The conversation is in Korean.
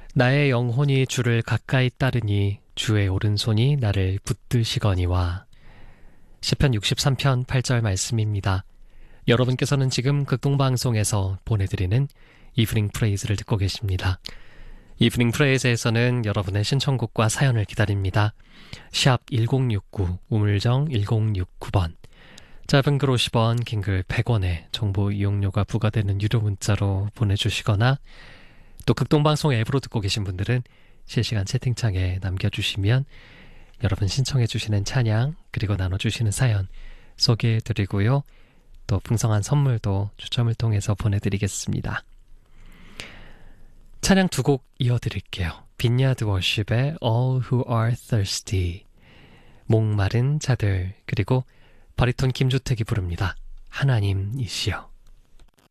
나의 영혼이 주를 가까이 따르니 주의 오른손이 나를 붙드시거니와. 시편 63편 8절 말씀입니다. 여러분께서는 지금 극동방송에서 보내드리는 이브닝 프레이즈를 듣고 계십니다. 이브닝 프레이즈에서는 여러분의 신청곡과 사연을 기다립니다. 샵 1069 우물정 1069번, 짧은 글 50원, 긴 글 100원에 정보 이용료가 부과되는 유료 문자로 보내주시거나, 또 극동방송 앱으로 듣고 계신 분들은 실시간 채팅창에 남겨주시면 여러분 신청해주시는 찬양, 그리고 나눠주시는 사연 소개해드리고요. 또 풍성한 선물도 추첨을 통해서 보내드리겠습니다. 찬양 두 곡 이어드릴게요. 빈야드 워십의 All Who Are Thirsty, 목마른 자들, 그리고 바리톤 김주택이 부릅니다. 하나님이시여.